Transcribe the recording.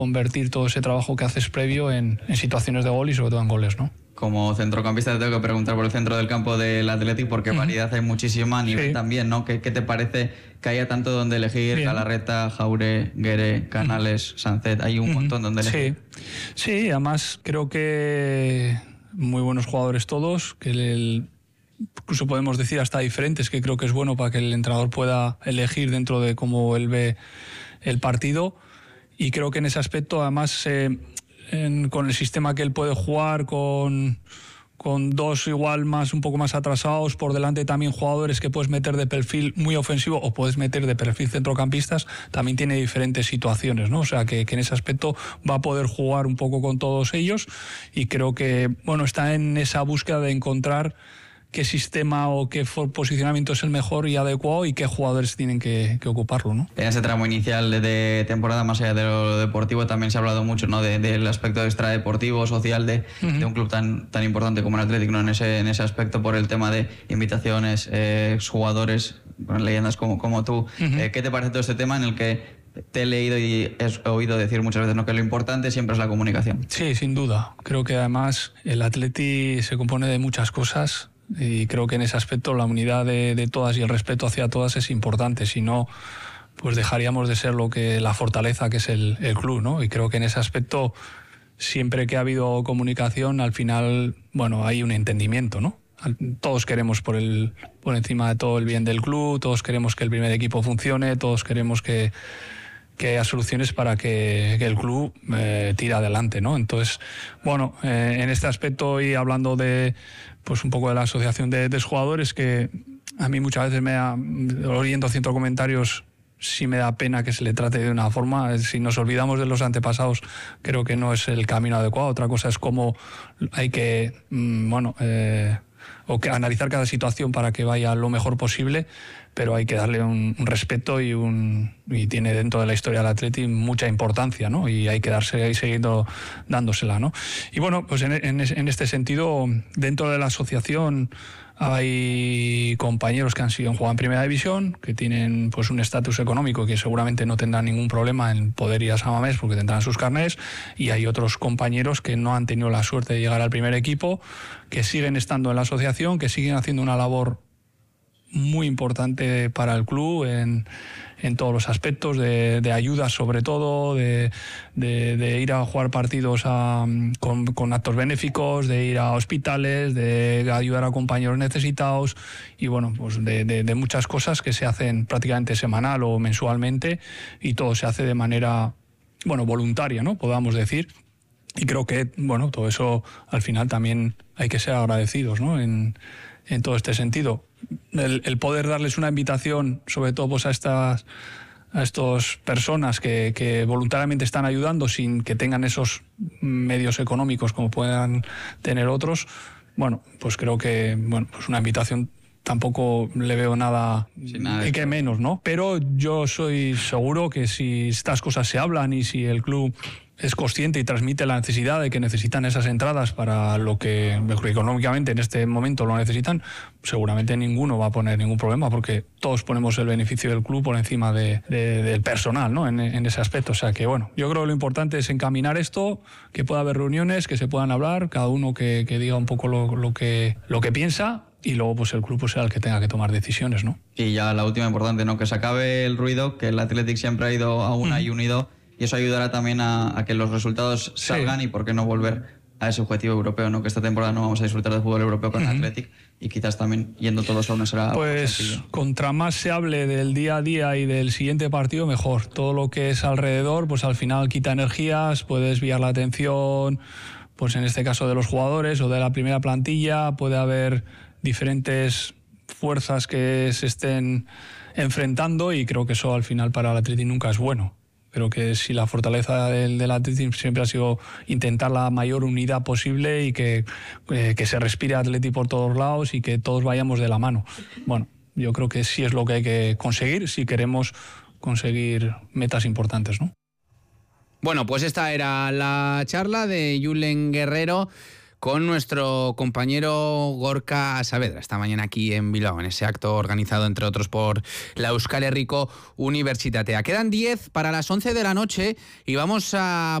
convertir todo ese trabajo que haces previo en situaciones de gol y sobre todo en goles, ¿no? Como centrocampista te tengo que preguntar por el centro del campo del Athletic, porque variedad hay muchísima, a nivel también, ¿no? ¿Qué te parece que haya tanto donde elegir? Bien. Galarreta, Jaure, Gueré, Canales, Sancet, hay un montón donde elegir. Sí, además creo que muy buenos jugadores todos, que incluso podemos decir hasta diferentes, que creo que es bueno para que el entrenador pueda elegir dentro de cómo él ve el partido. Y creo que en ese aspecto, además, con el sistema que él puede jugar, con dos igual un poco más atrasados, por delante también jugadores que puedes meter de perfil muy ofensivo o puedes meter de perfil centrocampistas, también tiene diferentes situaciones, ¿no? O sea que en ese aspecto va a poder jugar un poco con todos ellos, y creo que está en esa búsqueda de encontrar qué sistema o qué posicionamiento es el mejor y adecuado y qué jugadores tienen que ocuparlo, ¿no? En ese tramo inicial de temporada, más allá de lo deportivo, también se ha hablado mucho, ¿no? del aspecto extradeportivo, social de un club tan importante como el Athletic, ¿no? En ese aspecto, por el tema de invitaciones, jugadores, leyendas como tú. ¿Qué te parece todo este tema en el que te he leído y he oído decir muchas veces, ¿no?, que lo importante siempre es la comunicación? Sí, sin duda. Creo que además el Athletic se compone de muchas cosas, y creo que en ese aspecto la unidad de todas y el respeto hacia todas es importante. Si no, pues dejaríamos de ser la fortaleza que es el club, ¿no? Y creo que en ese aspecto, siempre que ha habido comunicación, al final, hay un entendimiento, ¿no? Todos queremos por encima de todo el bien del club, todos queremos que el primer equipo funcione, todos queremos que haya soluciones para que el club tire adelante, ¿no? Entonces, en este aspecto, y hablando de un poco de la asociación de jugadores, que a mí muchas veces oyendo ciertos comentarios, sí me da pena que se le trate de una forma. Si nos olvidamos de los antepasados, creo que no es el camino adecuado. Otra cosa es cómo hay que analizar cada situación para que vaya lo mejor posible, pero hay que darle un respeto y tiene dentro de la historia del Athletic mucha importancia, ¿no? Y hay que seguir dándosela, ¿no? Y pues en este sentido, dentro de la asociación hay compañeros que han jugado en Primera División, que tienen un estatus económico que seguramente no tendrán ningún problema en poder ir a San Mamés porque tendrán sus carnés, y hay otros compañeros que no han tenido la suerte de llegar al primer equipo, que siguen estando en la asociación, que siguen haciendo una labor muy importante para el club en todos los aspectos, de ayuda sobre todo, de ir a jugar partidos con actos benéficos, de ir a hospitales, de ayudar a compañeros necesitados, y de muchas cosas que se hacen prácticamente semanal o mensualmente, y todo se hace de manera voluntaria, ¿no?, podamos decir. Y creo que todo eso al final también hay que ser agradecidos, ¿no?, en todo este sentido. El poder darles una invitación, sobre todo a estas personas que voluntariamente están ayudando sin que tengan esos medios económicos como puedan tener otros, pues creo que una invitación tampoco le veo nada que menos, ¿no? Pero yo soy seguro que si estas cosas se hablan y si el club es consciente y transmite la necesidad de que necesitan esas entradas para lo que económicamente en este momento lo necesitan, seguramente ninguno va a poner ningún problema, porque todos ponemos el beneficio del club por encima del personal, ¿no?, en ese aspecto. O sea que yo creo que lo importante es encaminar esto, que pueda haber reuniones, que se puedan hablar, cada uno que diga un poco lo que piensa, y luego el club sea el que tenga que tomar decisiones, ¿no? Y ya la última importante, ¿no?, que se acabe el ruido, que el Athletic siempre ha ido a una y unido, y eso ayudará también a que los resultados salgan, y por qué no volver a ese objetivo europeo, ¿no?, que esta temporada no vamos a disfrutar de fútbol europeo con el Athletic, y quizás también yendo todos a uno será sencillo. Contra más se hable del día a día y del siguiente partido, mejor. Todo lo que es alrededor, al final quita energías, puede desviar la atención, en este caso de los jugadores o de la primera plantilla, puede haber diferentes fuerzas que se estén enfrentando, y creo que eso al final para el Athletic nunca es bueno. Creo que si la fortaleza del Athletic siempre ha sido intentar la mayor unidad posible y que se respire Athletic por todos lados y que todos vayamos de la mano. Yo creo que sí es lo que hay que conseguir si queremos conseguir metas importantes, ¿no? Bueno, pues esta era la charla de Julen Guerrero con nuestro compañero Gorka Saavedra esta mañana aquí en Bilbao, en ese acto organizado entre otros por la Euskal Herriko Unibertsitatea. Quedan 10 para las 11 de la noche y vamos a